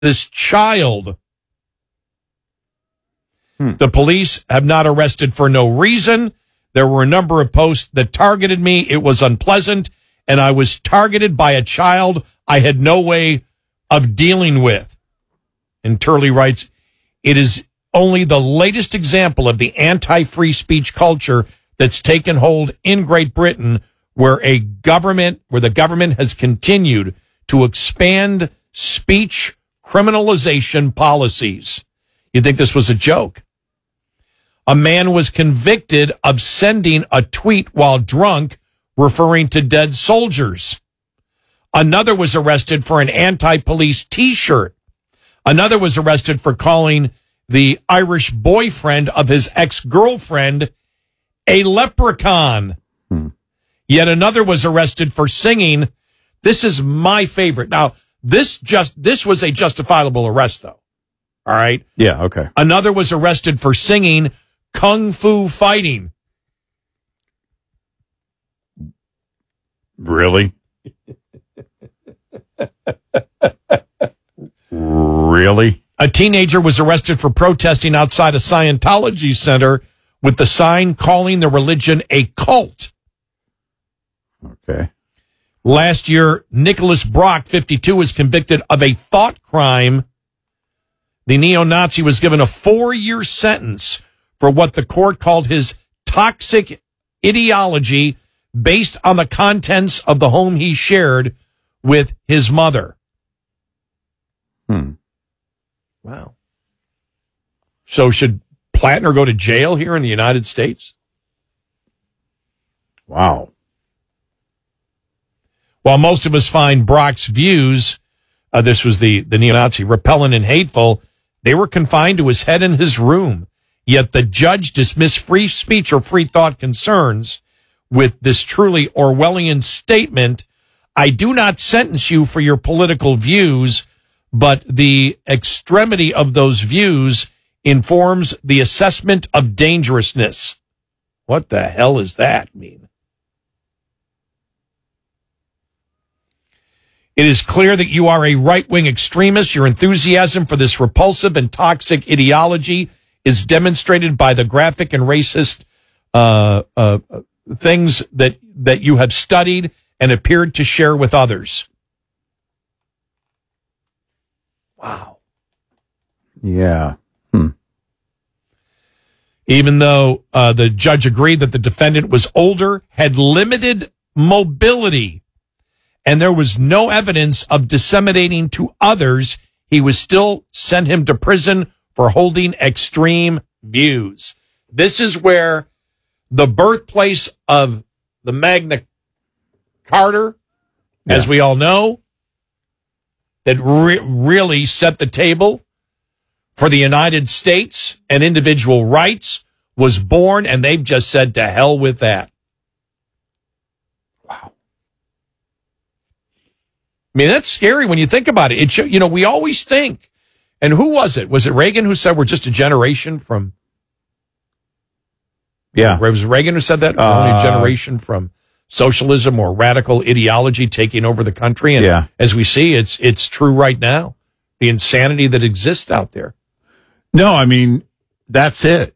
this child. The police have not arrested for no reason. There were a number of posts that targeted me. It was unpleasant, and I was targeted by a child I had no way of dealing with. And Turley writes, it is only the latest example of the anti-free speech culture that's taken hold in Great Britain, where the government has continued to expand speech criminalization policies. You'd think this was a joke. A man was convicted of sending a tweet while drunk referring to dead soldiers. Another was arrested for an anti-police T-shirt. Another was arrested for calling the Irish boyfriend of his ex-girlfriend a leprechaun. Yet another was arrested for singing. This is my favorite. Now, this was a justifiable arrest, though. All right? Yeah, okay. Another was arrested for singing Kung Fu Fighting. Really? Really? A teenager was arrested for protesting outside a Scientology center with the sign calling the religion a cult. Okay. Last year, Nicholas Brock, 52, was convicted of a thought crime. The neo-Nazi was given a 4-year sentence for what the court called his toxic ideology based on the contents of the home he shared with his mother. Wow. So should Plattner go to jail here in the United States? Wow. While most of us find Brock's views, this was the neo-Nazi, repellent and hateful, they were confined to his head in his room. Yet the judge dismissed free speech or free thought concerns with this truly Orwellian statement, I do not sentence you for your political views, but the extremity of those views informs the assessment of dangerousness. What the hell does that mean? It is clear that you are a right-wing extremist. Your enthusiasm for this repulsive and toxic ideology is demonstrated by the graphic and racist things that you have studied and appeared to share with others. Wow. Yeah. Even though the judge agreed that the defendant was older, had limited mobility, and there was no evidence of disseminating to others, he was still sent him to prison for holding extreme views. This is where the birthplace of the Magna Carta, as we all know, that really set the table for the United States and individual rights was born, and they've just said to hell with that. Wow. I mean, that's scary when you think about it. We always think, and who was it? Was it Reagan who said we're just a generation from? Yeah. Was it Reagan who said that? We're only a generation from socialism or radical ideology taking over the country. And as we see, it's true right now. The insanity that exists out there. No, I mean, that's it.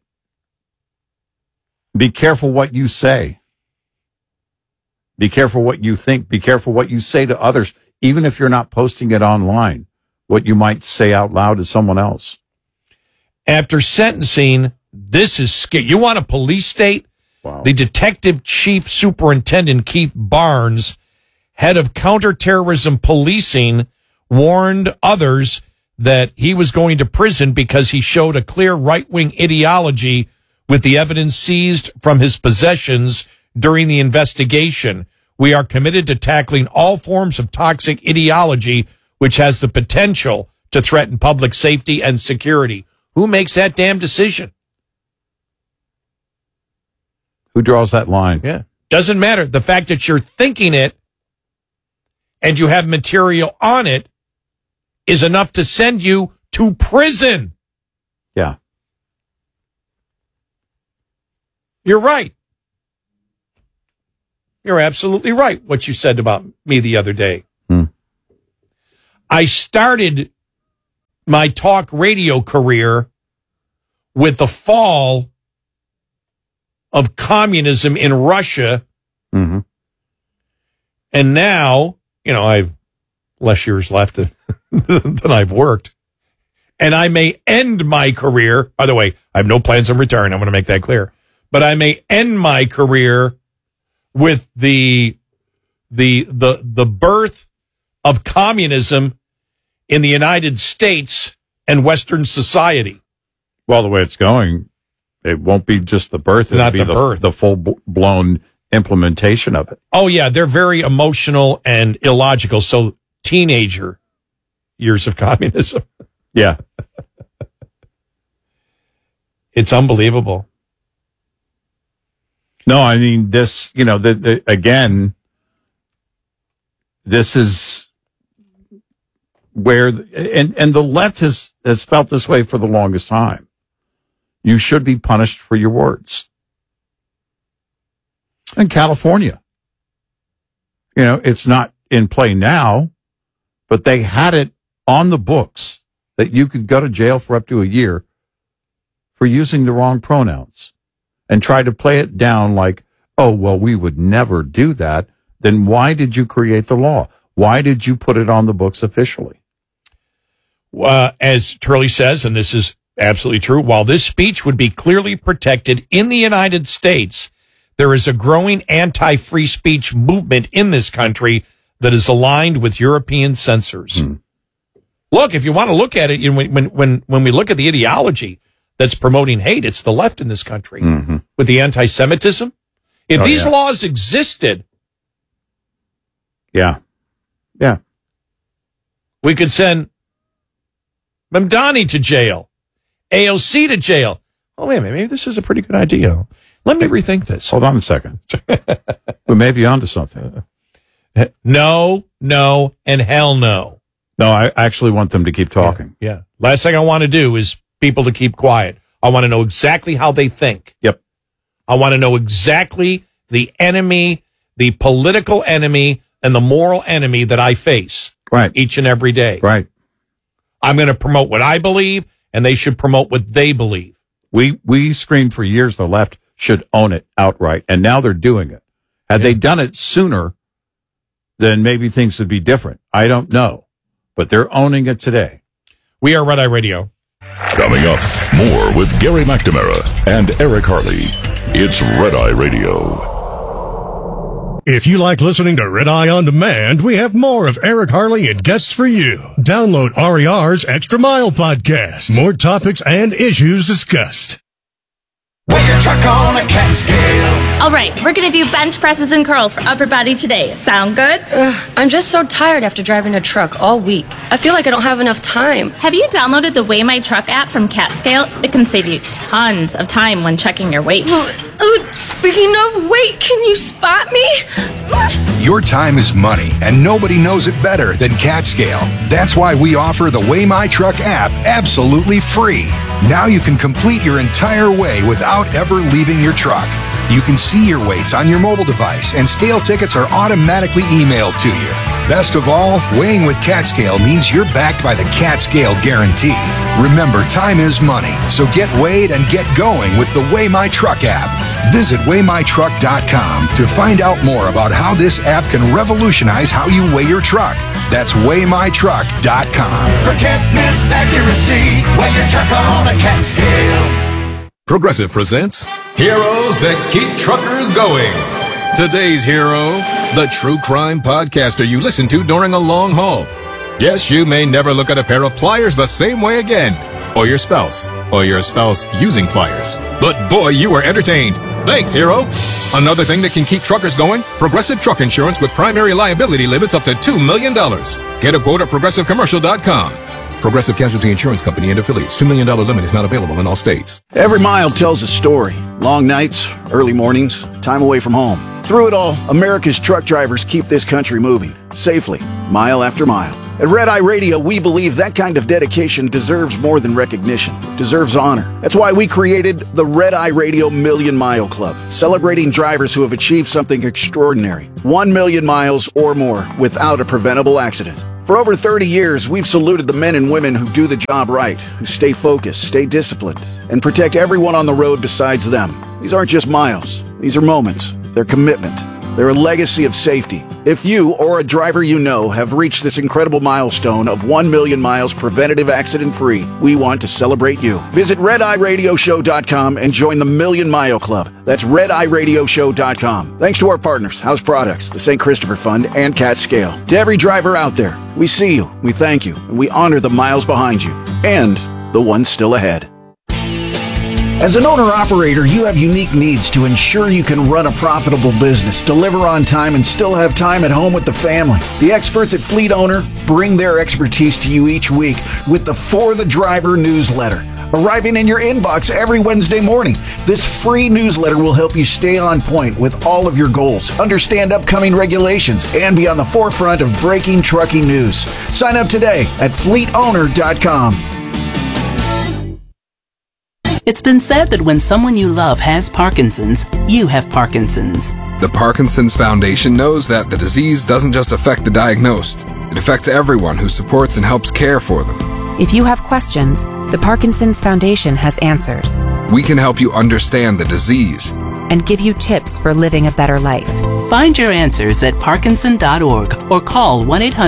Be careful what you say. Be careful what you think. Be careful what you say to others, even if you're not posting it online, what you might say out loud to someone else. After sentencing, this is scary. You want a police state? Wow. The Detective Chief Superintendent Keith Barnes, head of counterterrorism policing, warned others that he was going to prison because he showed a clear right-wing ideology with the evidence seized from his possessions during the investigation. We are committed to tackling all forms of toxic ideology which has the potential to threaten public safety and security. Who makes that damn decision? Who draws that line? Yeah. Doesn't matter. The fact that you're thinking it and you have material on it is enough to send you to prison. Yeah. You're right. You're absolutely right, what you said about me the other day. I started my talk radio career with the fall of communism in Russia. Mm-hmm. And now, I've less years left than I've worked. And I may end my career. By the way, I have no plans on return. I'm going to make that clear. But I may end my career with the birth of communism in the United States and Western society. Well, the way it's going, it won't be just the birth. It'll be the full-blown implementation of it. Oh, yeah. They're very emotional and illogical. So teenager years of communism. Yeah. It's unbelievable. No, I mean, this, again, this is where, and the left has felt this way for the longest time. You should be punished for your words. In California, it's not in play now, but they had it on the books that you could go to jail for up to a year for using the wrong pronouns and try to play it down like, oh, well, we would never do that. Then why did you create the law? Why did you put it on the books officially? As Turley says, and this is absolutely true, while this speech would be clearly protected in the United States, there is a growing anti-free speech movement in this country that is aligned with European censors. Look, if you want to look at it, when we look at the ideology that's promoting hate, it's the left in this country with the anti-Semitism. If these laws existed, yeah, we could send Mamdani to jail, AOC to jail. Oh, wait a minute, maybe this is a pretty good idea. Let me rethink this. Hold on a second. We may be onto something. No, and hell no. No, I actually want them to keep talking. Yeah. Last thing I want to do is people to keep quiet. I want to know exactly how they think. Yep. I want to know exactly the enemy, the political enemy, and the moral enemy that I face. Right. Each and every day. Right. I'm going to promote what I believe, and they should promote what they believe. We screamed for years the left should own it outright, and now they're doing it. Had they done it sooner, then maybe things would be different. I don't know, but they're owning it today. We are Red Eye Radio. Coming up, more with Gary McNamara and Eric Harley. It's Red Eye Radio. If you like listening to Red Eye On Demand, we have more of Eric Harley and guests for you. Download RER's Extra Mile podcast. More topics and issues discussed. Weigh your truck on a cat scale. All right, we're going to do bench presses and curls for upper body today. Sound good? I'm just so tired after driving a truck all week. I feel like I don't have enough time. Have you downloaded the Weigh My Truck app from CatScale? It can save you tons of time when checking your weight. Speaking of weight, can you spot me? Your time is money, and nobody knows it better than CatScale. That's why we offer the Weigh My Truck app absolutely free. Now you can complete your entire weigh without ever leaving your truck. You can see your weights on your mobile device, and scale tickets are automatically emailed to you. Best of all, weighing with CatScale means you're backed by the CatScale guarantee. Remember, time is money, so get weighed and get going with the Weigh My Truck app. Visit WeighMyTruck.com to find out more about how this app can revolutionize how you weigh your truck. That's WeighMyTruck.com. Forget miss accuracy, weigh your truck on a CatScale. Progressive presents Heroes That Keep Truckers Going. Today's hero, the true crime podcaster you listen to during a long haul. Yes, you may never look at a pair of pliers the same way again, or your spouse using pliers. But boy, you were entertained. Thanks, hero. Another thing that can keep truckers going, Progressive Truck Insurance with primary liability limits up to $2 million. Get a quote at ProgressiveCommercial.com. Progressive Casualty Insurance Company and affiliates. $2 million limit is not available in all states. Every mile tells a story. Long nights, early mornings, time away from home. Through it all, America's truck drivers keep this country moving, safely, mile after mile. At Red Eye Radio, we believe that kind of dedication deserves more than recognition, deserves honor. That's why we created the Red Eye Radio Million Mile Club, celebrating drivers who have achieved something extraordinary. 1 million miles or more without a preventable accident. For over 30 years, we've saluted the men and women who do the job right, who stay focused, stay disciplined, and protect everyone on the road besides them. These aren't just miles. These are moments. They're commitment. They're a legacy of safety. If you or a driver you know have reached this incredible milestone of 1 million miles preventative accident-free, we want to celebrate you. Visit RedEyeRadioShow.com and join the Million Mile Club. That's RedEyeRadioShow.com. Thanks to our partners, House Products, the St. Christopher Fund, and Cat Scale. To every driver out there, we see you, we thank you, and we honor the miles behind you, and the ones still ahead. As an owner-operator, you have unique needs to ensure you can run a profitable business, deliver on time, and still have time at home with the family. The experts at Fleet Owner bring their expertise to you each week with the For the Driver newsletter, arriving in your inbox every Wednesday morning. This free newsletter will help you stay on point with all of your goals, understand upcoming regulations, and be on the forefront of breaking trucking news. Sign up today at FleetOwner.com. It's been said that when someone you love has Parkinson's, you have Parkinson's. The Parkinson's Foundation knows that the disease doesn't just affect the diagnosed. It affects everyone who supports and helps care for them. If you have questions, the Parkinson's Foundation has answers. We can help you understand the disease and give you tips for living a better life. Find your answers at Parkinson.org or call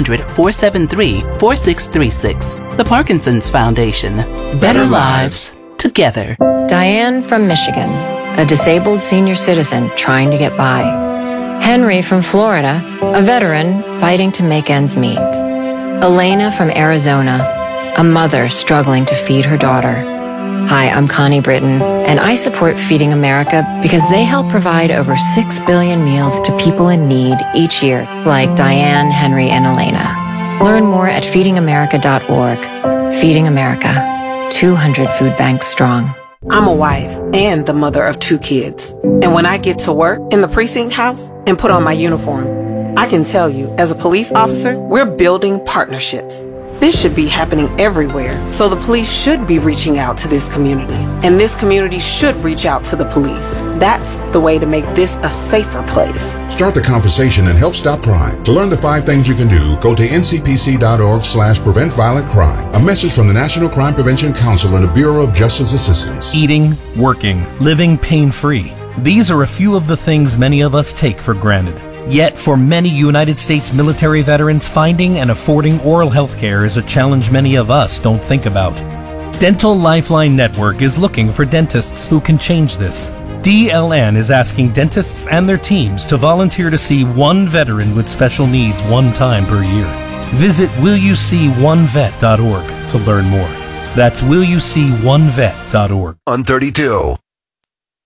1-800-473-4636. The Parkinson's Foundation. Better lives together. Diane from Michigan, a disabled senior citizen trying to get by. Henry from Florida, a veteran fighting to make ends meet. Elena from Arizona, a mother struggling to feed her daughter. Hi, I'm Connie Britton, and I support Feeding America because they help provide over 6 billion meals to people in need each year, like Diane, Henry, and Elena. Learn more at feedingamerica.org. Feeding America. 200 food banks strong. I'm a wife and the mother of 2 kids. And when I get to work in the precinct house and put on my uniform, I can tell you, as a police officer, we're building partnerships. This should be happening everywhere, so the police should be reaching out to this community, and this community should reach out to the police. That's the way to make this a safer place. Start the conversation and help stop crime. To learn the 5 things you can do, go to ncpc.org/prevent violent crime. A message from the National Crime Prevention Council and the Bureau of Justice Assistance. Eating, working, living pain-free. These are a few of the things many of us take for granted. Yet, for many United States military veterans, finding and affording oral health care is a challenge many of us don't think about. Dental Lifeline Network is looking for dentists who can change this. DLN is asking dentists and their teams to volunteer to see one veteran with special needs 1 time per year. Visit willyouseeonevet.org to learn more. That's willyouseeonevet.org. On 32.